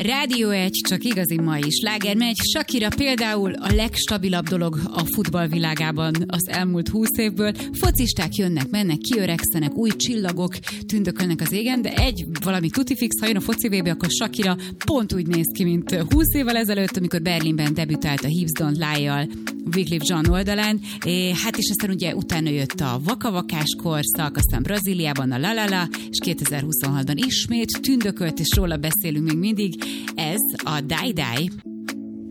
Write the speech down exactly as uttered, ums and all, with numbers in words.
Rádió egy, csak igazi mai sláger megy. Shakira például a legstabilabb dolog a futballvilágában az elmúlt húsz évből. Focisták jönnek, mennek, kiöregszenek, új csillagok tündökölnek az égen, de egy valami tutifix, ha jön a foci vé bé, akkor Shakira pont úgy néz ki, mint húsz évvel ezelőtt, amikor Berlinben debütált a Hips Don't Lie-jal Wyclef Jean oldalán. É, hát és aztán ugye utána jött a vakavakás korszak, aztán Brazíliában a La La La, és kétezer-huszonhatban ismét tündökölt, és róla beszélünk még mindig. Ez a Die Die.